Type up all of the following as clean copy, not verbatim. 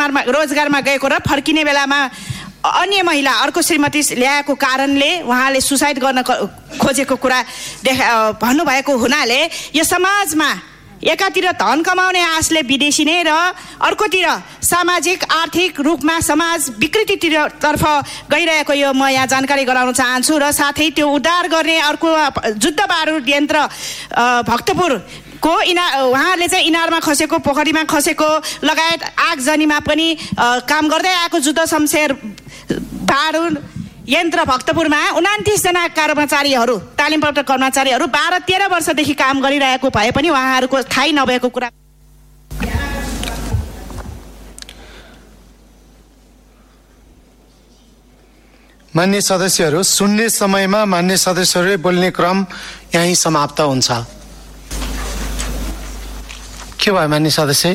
रोजगारमा गएको र फर्किने बेलामा अन्य महिला अर्को श्रीमती ल्याएको कारणले उहाँले सुसाइड गर्न खोजेको कुरा भन्नुभएको हुनाले यो समाजमा एकातिर धन कमाउने आशले विदेशी नै र अर्कोतिर सामाजिक आर्थिक रूपमा समाज विकृतितर्फ गइरहेको यो म यहाँ जानकारी गराउन चाहन्छु। र साथै त्यो उद्धार गर्ने अर्को जुद्ध बारुद यन्त्र भक्तपुर को उहाँहरूले चाहिँ इनारमा खसेको पोखरीमा खसेको लगायत आगजनीमा पनि काम गर्दै आएको जुद्ध शमशेर बारुद यन्त्र भक्तपुरमा 29 जना कर्मचारीहरू तालिमप्राप्त कर्मचारीहरू 12-13 वर्षदेखि काम गरिरहेको भए पनि उहाँहरूको थाहै नभएको कुरा। मान्य सदस्यहरू, सुन्ने समयमा मान्य सदस्यहरूले बोल्ने क्रम यही समाप्त हुन्छ। के भयो मान्य सदस्य?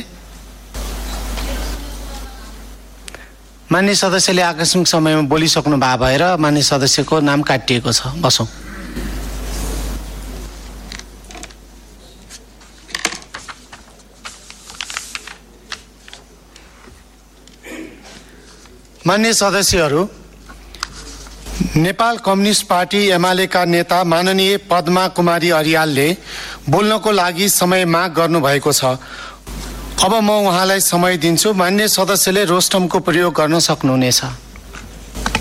मान्य सदस्यले आकस्मिक समयमा बोलिसक्नु भएको भएर मान्य सदस्यको नाम काटिएको छ। बसौँ। मान्य सदस्यहरू, नेपाल कम्युनिस्ट पार्टी एमालेका नेता माननीय पद्मा कुमारी अर्यालले बोल्नको लागि समय माग गर्नुभएको छ। अब म उहाँलाई समय दिन्छु। मान्य सदस्यले रोस्टमको प्रयोग गर्न सक्नुहुनेछ।